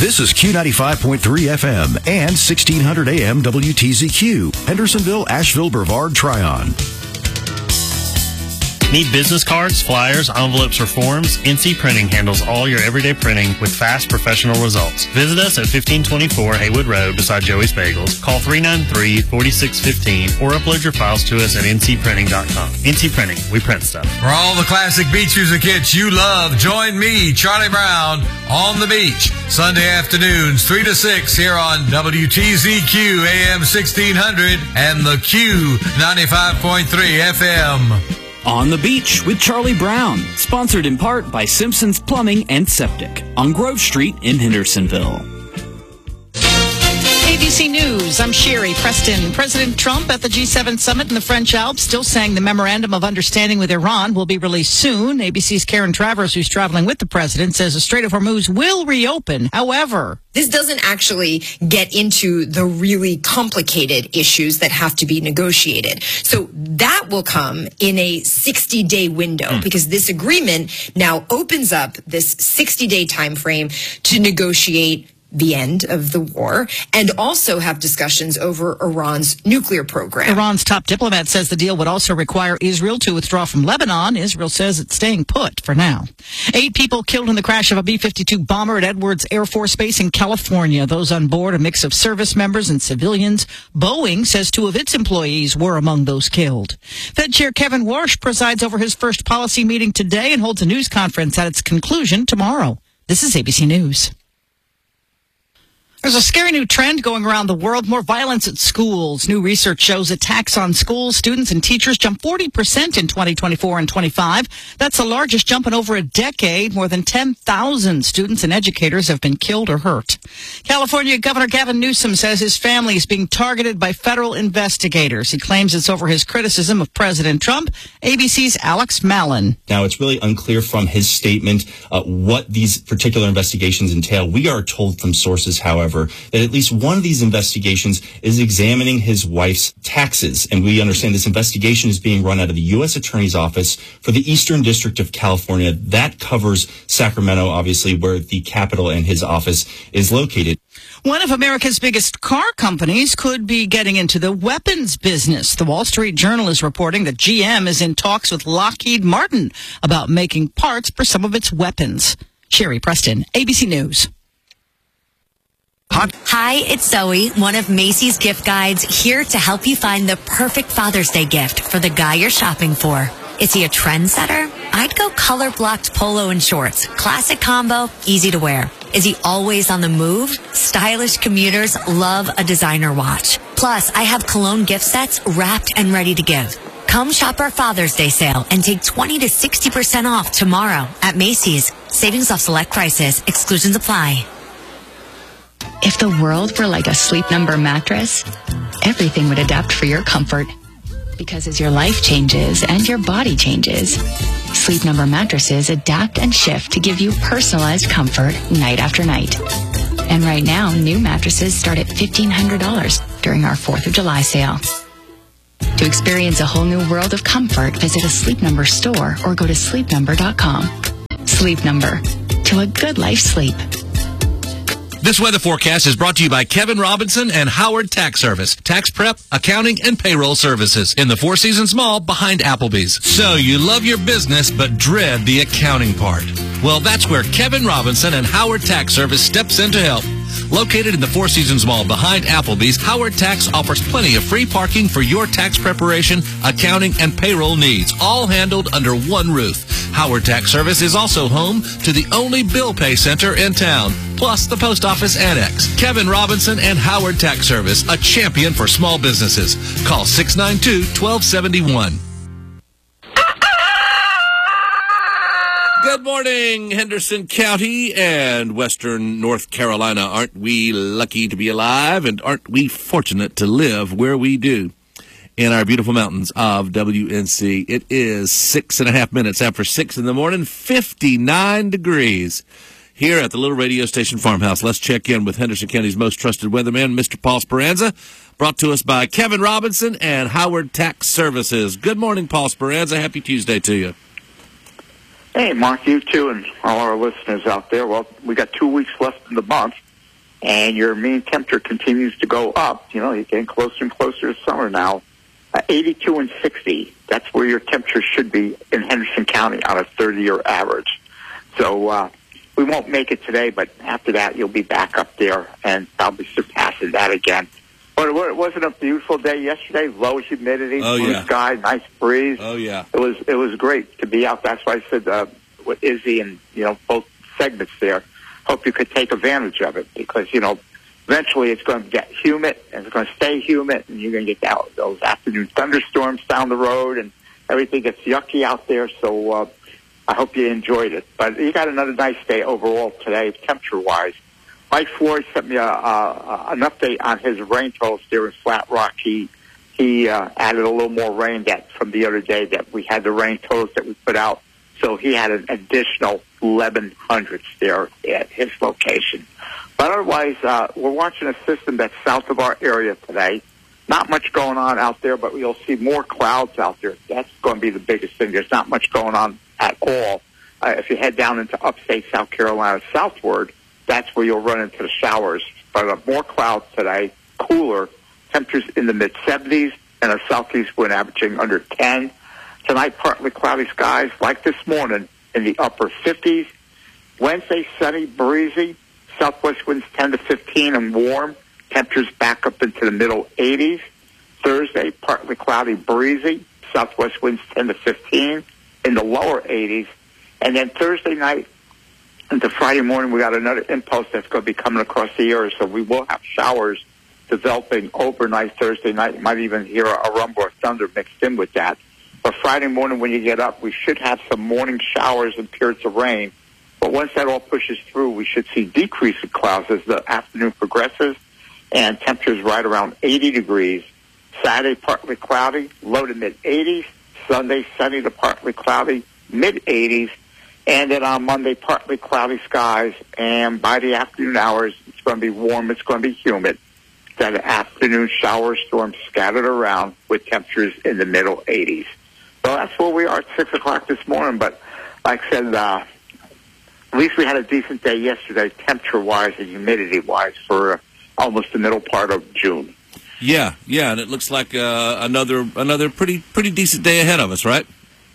This is Q95.3 FM and 1600 AM WTZQ, Hendersonville, Asheville, Brevard, Tryon. Need business cards, flyers, envelopes, or forms? NC Printing handles all your everyday printing with fast, professional results. Visit us at 1524 Haywood Road beside Joey's Bagels. Call 393-4615 or upload your files to us at ncprinting.com. NC Printing, we print stuff. For all the classic beach music hits you love, join me, Charlie Brown, on the beach. Sunday afternoons, 3 to 6 here on WTZQ AM 1600 and the Q 95.3 FM. On the Beach with Charlie Brown, sponsored in part by Simpson's Plumbing and Septic on Grove Street in Hendersonville. ABC News, I'm Sherry Preston. President Trump at the G7 summit in the French Alps still saying the memorandum of understanding with Iran will be released soon. ABC's Karen Travers, who's traveling with the president, says the Strait of Hormuz will reopen. However, this doesn't actually get into the really complicated issues that have to be negotiated. So that will come in a 60-day window because this agreement now opens up this 60-day time frame to negotiate the end of the war and also have discussions over Iran's nuclear program. Iran's top diplomat says the deal would also require Israel to withdraw from Lebanon. Israel says it's staying put for now. 8 people killed in the crash of a B-52 bomber at Edwards Air Force Base in California. Those on board, a mix of service members and civilians. Boeing says 2 of its employees were among those killed. Fed Chair Kevin Warsh presides over his first policy meeting today and holds a news conference at its conclusion tomorrow. This is ABC News. There's a scary new trend going around the world, more violence at schools. New research shows attacks on schools, students, and teachers jumped 40% in 2024 and 25. That's the largest jump in over a decade. More than 10,000 students and educators have been killed or hurt. California Governor Gavin Newsom says his family is being targeted by federal investigators. He claims it's over his criticism of President Trump. ABC's Alex Mallon. Now, it's really unclear from his statement what these particular investigations entail. We are told from sources, however, that at least one of these investigations is examining his wife's taxes. And we understand this investigation is being run out of the U.S. Attorney's Office for the Eastern District of California. That covers Sacramento, obviously, where the capital and his office is located. One of America's biggest car companies could be getting into the weapons business. The Wall Street Journal is reporting that GM is in talks with Lockheed Martin about making parts for some of its weapons. Sherry Preston, ABC News. Hi, it's Zoe, one of Macy's gift guides, here to help you find the perfect Father's Day gift for the guy you're shopping for. Is he a trendsetter? I'd go color-blocked polo and shorts. Classic combo, easy to wear. Is he always on the move? Stylish commuters love a designer watch. Plus, I have cologne gift sets wrapped and ready to give. Come shop our Father's Day sale and take 20 to 60% off tomorrow at Macy's. Savings off select prices. Exclusions apply. If the world were like a Sleep Number mattress, everything would adapt for your comfort. Because as your life changes and your body changes, Sleep Number mattresses adapt and shift to give you personalized comfort night after night. And right now, new mattresses start at $1,500 during our 4th of July sale. To experience a whole new world of comfort, visit a Sleep Number store or go to sleepnumber.com. Sleep Number. To a good life sleep. This weather forecast is brought to you by Kevin Robinson and Howard Tax Service. Tax prep, accounting, and payroll services in the Four Seasons Mall behind Applebee's. So you love your business but dread the accounting part. Well, that's where Kevin Robinson and Howard Tax Service steps in to help. Located in the Four Seasons Mall behind Applebee's, Howard Tax offers plenty of free parking for your tax preparation, accounting, and payroll needs, all handled under one roof. Howard Tax Service is also home to the only bill pay center in town, plus the post office annex. Kevin Robinson and Howard Tax Service, a champion for small businesses. Call 692-1271. Good morning, Henderson County and Western North Carolina. Aren't we lucky to be alive, and aren't we fortunate to live where we do in our beautiful mountains of WNC? It is 6.5 minutes after 6 in the morning, 59 degrees here at the little radio station farmhouse. Let's check in with Henderson County's most trusted weatherman, Mr. Paul Speranza, brought to us by Kevin Robinson and Howard Tax Services. Good morning, Paul Speranza. Happy Tuesday to you. Hey, Mark, you too, and all our listeners out there. Well, we got 2 weeks left in the month, and your mean temperature continues to go up, you're getting closer and closer to summer now. 82 and 60, that's where your temperature should be in Henderson County on a 30-year average. So we won't make it today, but after that, you'll be back up there and probably surpassing that again. But it wasn't a beautiful day yesterday. Low humidity, blue sky, nice breeze. Oh, yeah. It was great to be out. That's why I said with Izzy and, both segments there, hope you could take advantage of it because, eventually it's going to get humid and it's going to stay humid and you're going to get those afternoon thunderstorms down the road and everything gets yucky out there. So I hope you enjoyed it. But you got another nice day overall today, temperature-wise. Mike Floyd sent me an update on his rain totals there in Flat Rock. He added a little more rain from the other day that we had the rain totals that we put out. So he had an additional 1,100 there at his location. But otherwise, we're watching a system that's south of our area today. Not much going on out there, but you'll see more clouds out there. That's going to be the biggest thing. There's not much going on at all. If you head down into upstate South Carolina southward, that's where you'll run into the showers. But more clouds today, cooler, temperatures in the mid-70s, and a southeast wind averaging under 10. Tonight, partly cloudy skies, like this morning, in the upper 50s. Wednesday, sunny, breezy. Southwest winds 10 to 15 and warm. Temperatures back up into the middle 80s. Thursday, partly cloudy, breezy. Southwest winds 10 to 15 in the lower 80s. And then Thursday night into Friday morning, we got another impulse that's going to be coming across the area. So we will have showers developing overnight Thursday night. You might even hear a rumble of thunder mixed in with that. But Friday morning when you get up, we should have some morning showers and periods of rain. But once that all pushes through, we should see decrease in clouds as the afternoon progresses and temperatures right around 80 degrees. Saturday, partly cloudy, low to mid-80s. Sunday, sunny to partly cloudy, mid-80s. And then on Monday, partly cloudy skies. And by the afternoon hours, it's going to be warm. It's going to be humid. Then afternoon shower storms scattered around with temperatures in the middle 80s. So that's where we are at 6 o'clock this morning. But like I said, at least we had a decent day yesterday, temperature-wise and humidity-wise, for almost the middle part of June. Yeah, and it looks like another pretty decent day ahead of us, right?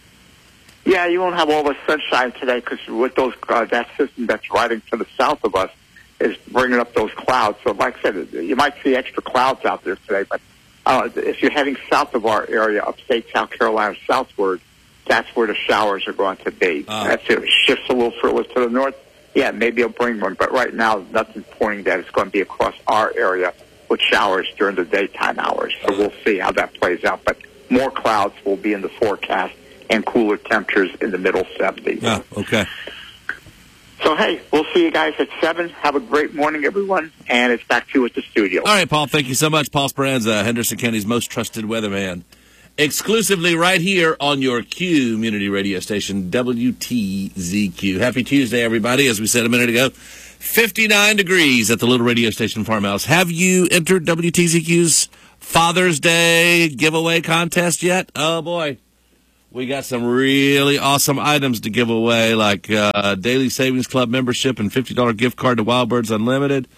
Yeah, you won't have all the sunshine today because with those that system that's riding to the south of us is bringing up those clouds. So like I said, you might see extra clouds out there today, but if you're heading south of our area, upstate South Carolina southward, that's where the showers are going to be. That's it. Shifts a little further to the north. Yeah, maybe it'll bring one, but right now nothing's pointing that it's going to be across our area with showers during the daytime hours. So we'll see how that plays out. But more clouds will be in the forecast and cooler temperatures in the middle 70s. Oh, okay. So, hey, we'll see you guys at 7. Have a great morning, everyone, and it's back to you at the studio. All right, Paul, thank you so much. Paul Speranza, Henderson County's most trusted weatherman. Exclusively right here on your community radio station, WTZQ. Happy Tuesday, everybody. As we said a minute ago, 59 degrees at the little radio station farmhouse. Have you entered WTZQ's Father's Day giveaway contest yet? Oh, boy. We got some really awesome items to give away, like Daily Savings Club membership and $50 gift card to Wild Birds Unlimited,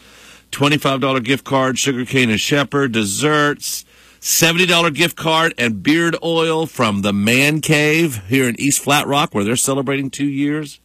$25 gift card, Sugarcane and Shepherd, desserts, $70 gift card and beard oil from the Man Cave here in East Flat Rock, where they're celebrating 2 years.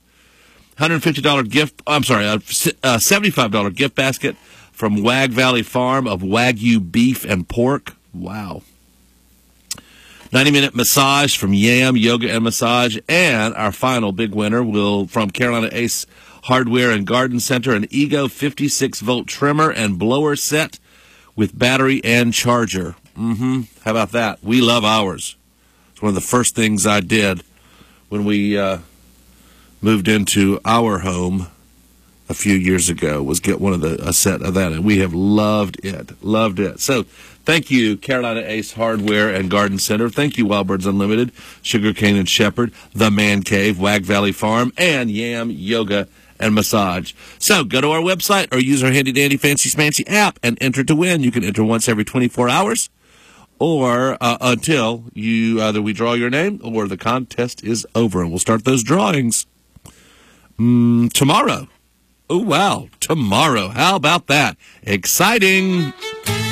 $75 gift basket from Wag Valley Farm of Wagyu beef and pork. Wow. 90-minute massage from Yam Yoga and Massage. And our final big winner from Carolina Ace Hardware and Garden Center, an Ego 56-volt trimmer and blower set with battery and charger. How about that? We love ours. It's one of the first things I did when we moved into our home a few years ago, was get a set of that, and we have loved it. So thank you, Carolina Ace Hardware and Garden Center. Thank you, Wild Birds Unlimited, Sugarcane and Shepherd, The Man Cave, Wag Valley Farm, and Yam Yoga and Massage. So go to our website or use our handy-dandy fancy-smancy app and enter to win. You can enter once every 24 hours or until either we draw your name or the contest is over. And we'll start those drawings tomorrow. Oh, wow. Tomorrow. How about that? Exciting.